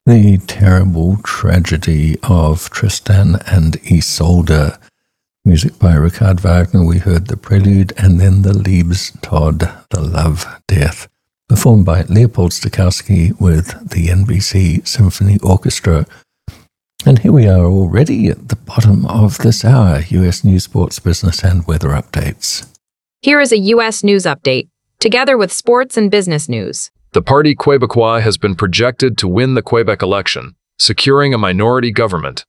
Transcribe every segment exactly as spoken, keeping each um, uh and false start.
The terrible tragedy of Tristan and Isolde. Music by Richard Wagner. We heard the prelude and then the Liebestod, the love death, performed by Leopold Stokowski with the N B C Symphony Orchestra. And here we are already at the bottom of this hour. U S news, sports, business, and weather updates. Here is a U S news update, together with sports and business news. The Parti Québécois has been projected to win the Quebec election, securing a minority government.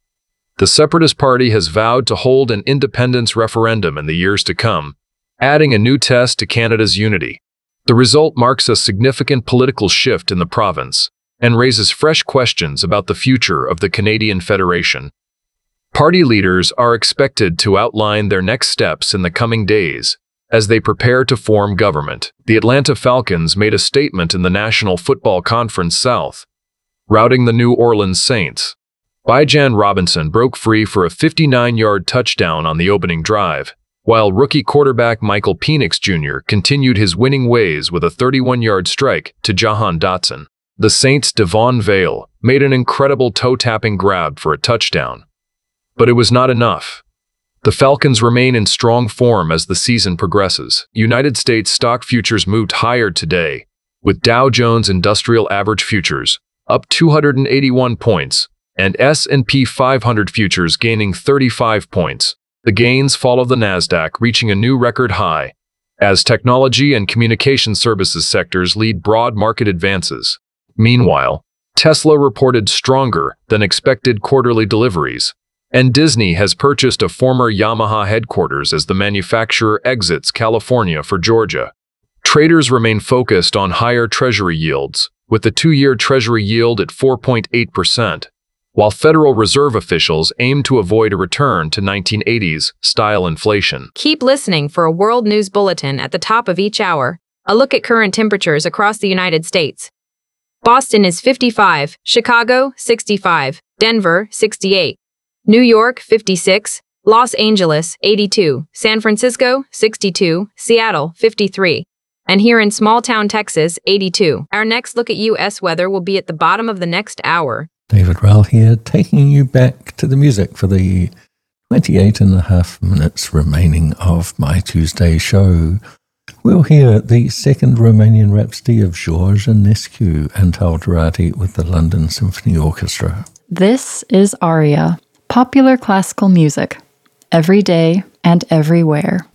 The Separatist Party has vowed to hold an independence referendum in the years to come, adding a new test to Canada's unity. The result marks a significant political shift in the province and raises fresh questions about the future of the Canadian Federation. Party leaders are expected to outline their next steps in the coming days as they prepare to form government. The Atlanta Falcons made a statement in the National Football Conference South, routing the New Orleans Saints. Bijan Robinson broke free for a fifty-nine-yard touchdown on the opening drive, while rookie quarterback Michael Penix Junior continued his winning ways with a thirty-one-yard strike to Jahan Dotson. The Saints' Devon Vale made an incredible toe-tapping grab for a touchdown, but it was not enough. The Falcons remain in strong form as the season progresses. United States stock futures moved higher today, with Dow Jones Industrial Average Futures up two hundred eighty-one points and S and P five hundred futures gaining thirty-five points. The gains follow the Nasdaq reaching a new record high, as technology and communication services sectors lead broad market advances. Meanwhile, Tesla reported stronger than expected quarterly deliveries, and Disney has purchased a former Yamaha headquarters as the manufacturer exits California for Georgia. Traders remain focused on higher Treasury yields, with the two-year Treasury yield at four point eight percent, while Federal Reserve officials aim to avoid a return to nineteen eighties-style inflation. Keep listening for a world news bulletin at the top of each hour, a look at current temperatures across the United States. Boston is fifty-five, Chicago, sixty-five, Denver, sixty-eight, New York, fifty-six, Los Angeles, eighty-two, San Francisco, sixty-two, Seattle, fifty-three, and here in small-town Texas, eighty-two. Our next look at U S weather will be at the bottom of the next hour. David Rowell here, taking you back to the music for the twenty-eight and a half minutes remaining of my Tuesday show. We'll hear the second Romanian Rhapsody of George Enescu and Talgerati with the London Symphony Orchestra. This is Aria, popular classical music, every day and everywhere.